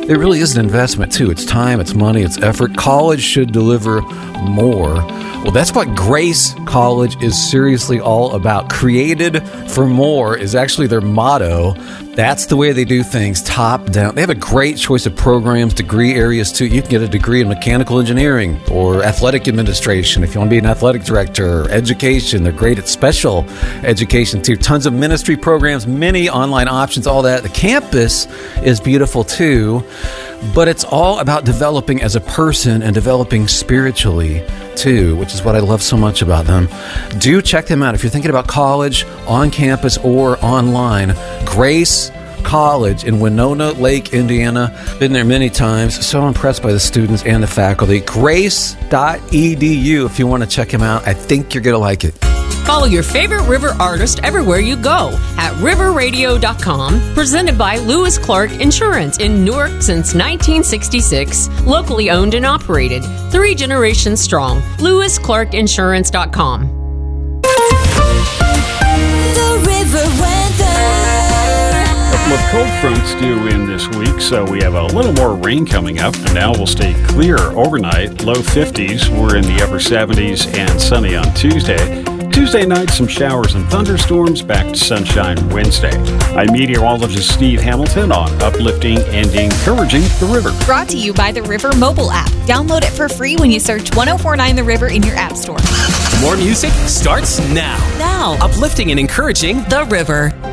It really is an investment, too. It's time, it's money, it's effort. College should deliver more. Well, that's what Grace College is seriously all about. Created for more is actually their motto. That's the way they do things, top down. They have a great choice of programs, degree areas, too. You can get a degree in mechanical engineering or athletic administration if you want to be an athletic director, or education. They're great at special education, too. Tons of ministry programs, many online options, all that. The campus is beautiful, too. But it's all about developing as a person and developing spiritually, too, which is what I love so much about them. Do check them out if you're thinking about college, on campus, or online. Grace College in Winona Lake, Indiana. Been there many times. So impressed by the students and the faculty. Grace.edu if you want to check them out. I think you're going to like it. Follow your favorite River artist everywhere you go at riverradio.com. Presented by Lewis Clark Insurance in Newark since 1966. Locally owned and operated. 3 generations strong. LewisClarkInsurance.com. The River weather. A couple of cold fronts due in this week, so we have a little more rain coming up, and now we'll stay clear overnight. Low 50s. We're in the upper 70s and sunny on Tuesday. Tuesday night, some showers and thunderstorms, back to sunshine Wednesday. I'm meteorologist Steve Hamilton on uplifting and encouraging the river. Brought to you by the River mobile app. Download it for free when you search 1049 The River in your app store. More music starts now. Now. Uplifting and encouraging The River.